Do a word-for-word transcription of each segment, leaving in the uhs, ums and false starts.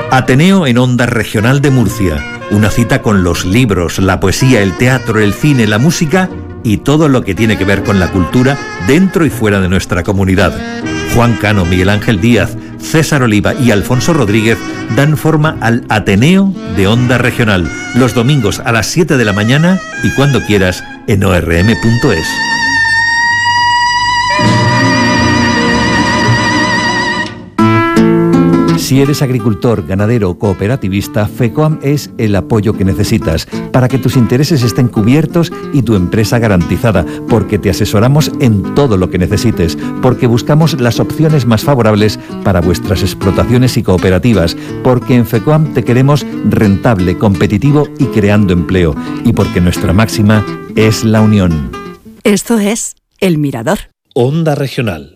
Ateneo en Onda Regional de Murcia. Una cita con los libros, la poesía, el teatro, el cine, la música y todo lo que tiene que ver con la cultura dentro y fuera de nuestra comunidad. Juan Cano, Miguel Ángel Díaz, César Oliva y Alfonso Rodríguez dan forma al Ateneo de Onda Regional, los domingos a las siete de la mañana y cuando quieras en o r m punto es. Si eres agricultor, ganadero o cooperativista, FECOAM es el apoyo que necesitas para que tus intereses estén cubiertos y tu empresa garantizada, porque te asesoramos en todo lo que necesites, porque buscamos las opciones más favorables para vuestras explotaciones y cooperativas, porque en FECOAM te queremos rentable, competitivo y creando empleo, y porque nuestra máxima es la unión. Esto es El Mirador. Onda Regional.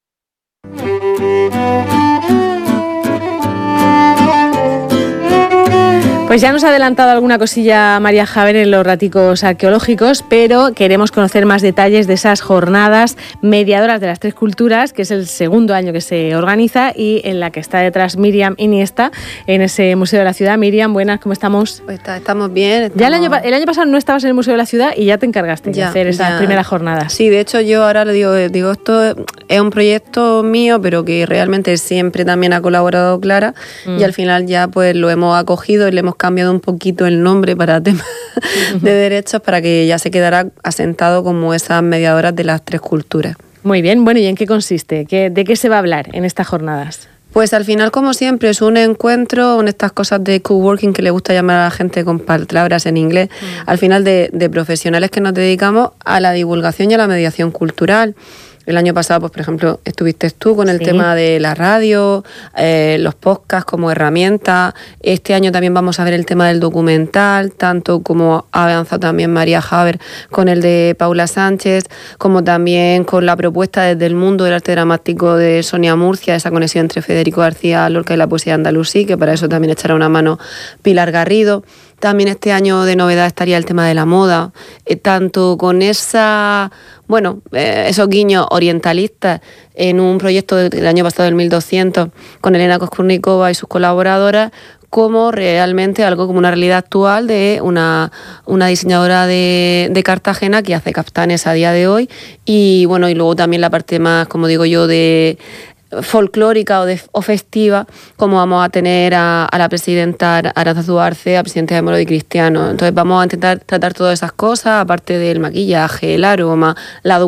Pues ya nos ha adelantado alguna cosilla María Javer en los raticos arqueológicos, pero queremos conocer más detalles de esas jornadas mediadoras de las tres culturas, que es el segundo año que se organiza y en la que está detrás Miriam Iniesta, en ese Museo de la Ciudad. Miriam, buenas, ¿cómo estamos? Pues está, estamos bien. Estamos... Ya el año, el año pasado no estabas en el Museo de la Ciudad y ya te encargaste ya, de hacer esas ya. primeras jornadas. Sí, de hecho yo ahora le digo, digo, esto es un proyecto mío, pero que realmente siempre también ha colaborado Clara mm. y al final ya pues lo hemos acogido y le hemos cambiado un poquito el nombre para temas uh-huh. de derechos para que ya se quedara asentado como esas mediadoras de las tres culturas. Muy bien, bueno, ¿y en qué consiste? ¿Qué, ¿De qué se va a hablar en estas jornadas? Pues al final, como siempre, es un encuentro, en estas cosas de coworking que le gusta llamar a la gente con palabras en inglés, uh-huh. al final de, de profesionales que nos dedicamos a la divulgación y a la mediación cultural. El año pasado, pues por ejemplo, estuviste tú con el sí. tema de la radio, eh, los podcasts como herramienta. Este año también vamos a ver el tema del documental, tanto como ha avanzado también María Javer con el de Paula Sánchez, como también con la propuesta desde el mundo del arte dramático de Sonia Murcia, esa conexión entre Federico García Lorca y la poesía andalusí, que para eso también echará una mano Pilar Garrido. También este año de novedad estaría el tema de la moda, eh, tanto con esa, bueno, eh, esos guiños orientalistas en un proyecto del año pasado del mil doscientos con Elena Koskórnikova y sus colaboradoras, como realmente algo como una realidad actual de una, una diseñadora de, de Cartagena que hace caftanes a día de hoy. Y bueno, y luego también la parte más, como digo yo, de folclórica o, de, o festiva, como vamos a tener a, a la presidenta Arantzazu Arce, a presidenta de Moro y Cristiano. Entonces vamos a intentar tratar todas esas cosas, aparte del maquillaje, el aroma, la